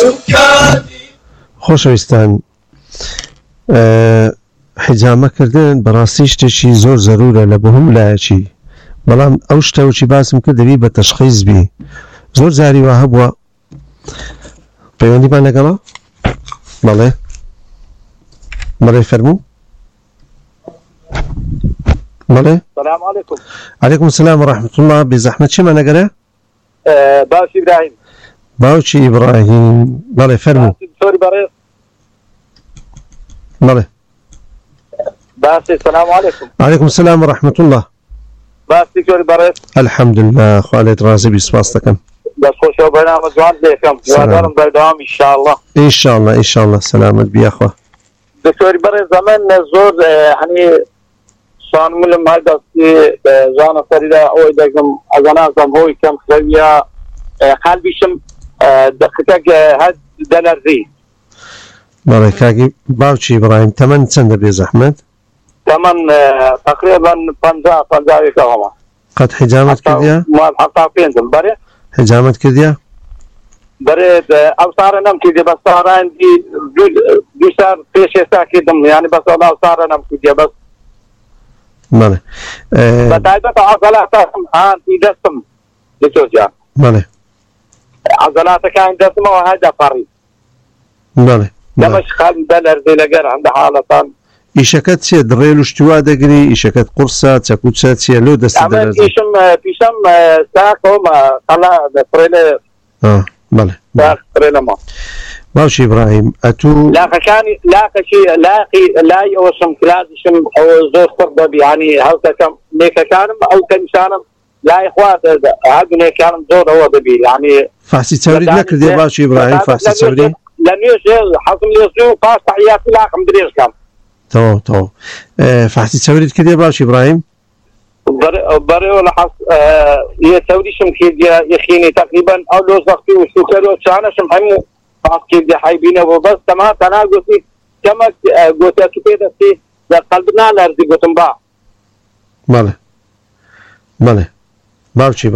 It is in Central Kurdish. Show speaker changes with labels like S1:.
S1: خۆشەویستان، حیجامەکردن بەڕاستی شتێکی زۆر زەرورە لە بۆ هەموو لایەکی، بەڵام ئەو شتەوەکی باسم کرد دەبی بە تەشخیص بی. زۆر جاری وا هەبووە پەیوەندیمان لەگەڵە. بەڵێ بەڵێ فەرموو. بەڵێ
S2: السلام عليكم.
S1: عليكم السلام ورحمة الله. بزحمة چیمان نەگەرە؟
S2: باوشی إبراهيم.
S1: باوشی ئیبراهیم. بەڵێ فەرموو.
S2: سوري بريق.
S1: بەڵێ
S2: باسي السلام عليكم.
S1: عليكم السلام ورحمة الله.
S2: باسي سوري بريق.
S1: الحمد لله خوالێت ڕازی بی سپاس دەکەم.
S2: بس خوش برنامج جوان ديكم وادارم بردوام إن شاء الله.
S1: إن شاء الله إن شاء الله. سلامت بي أخوة.
S2: دكتور بريق زمان زور يعني صان ملم هذا جانا فريدة أو دكم أجنازم هو كم خليا قلبي شم دقيقة هاد دلار ذي.
S1: بەڵێ کاکی باوکی ئیبراهیم تەمەن چەندە بێ زەحمەت؟
S2: تمن تقريبا 50 كهما.
S1: قەت حیجامەت کردیا؟
S2: ما حتى فين بري؟
S1: حیجامەت کردیا؟
S2: بريد أو صار نم كذي بس صار عندي بيصير في شيء ساكتم يعني بس أنا صار نم كذي بس.
S1: بەڵێ
S2: بتعبت عضلاتهم في جسم لتوجع.
S1: بەڵێ
S2: عضلاتك عند جسمه وهذا فري.
S1: بەڵێ
S2: لمش خال دلر زي لقر عند حالة.
S1: ئیشەکەت چێ دڕێل و شتوا دەگری؟ ئیشەکەت قورسە چەکوچە چیە لۆ دەست
S2: عمل إيشم بيشم ساكو ما خلا فريلة.
S1: بەڵێ
S2: ساك فريلة ما.
S1: باوکی ئیبراهیم ئەتوو
S2: لاقي كاني لاقي شيء لا يوسم كلاسشم أو زور قرب يعني هذا كم نيك كانم أو كنشانم لا إخوات هذا نيك كانم زور هو دبي يعني.
S1: فحسی چاوریت نەکردێ باوکی ئیبراهیم؟ فحسی چاوری؟
S2: لن يوجد حصل يسوع قاس تحياتي لاقم دريش كم.
S1: تەواو فحسی چاوریت کردێ باوکی ئیبراهیم؟
S2: بري ولا حص يسوي شم كذا يخيني تقريبا أو لو زختي وسكر وشانة شم همو فاس كذا حيبينه وبس تمام تناقصي كما قلت كده في قلبنا لارد قلتم با.
S1: بەڵێ باوکی